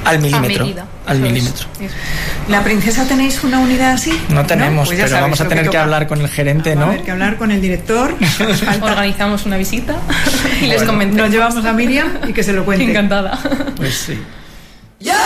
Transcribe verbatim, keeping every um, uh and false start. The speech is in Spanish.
al milímetro. A medida. Al Eso milímetro. es, eso. ¿La Princesa tenéis una unidad así? No tenemos, Pues ya pero sabéis vamos a lo tener que toca. hablar con el gerente, Vamos ¿no? a tener que hablar con el director. Nos falta- Organizamos una visita y les Bueno, comenté. Nos llevamos a Miriam y que se lo cuente. Encantada. Pues sí. Ya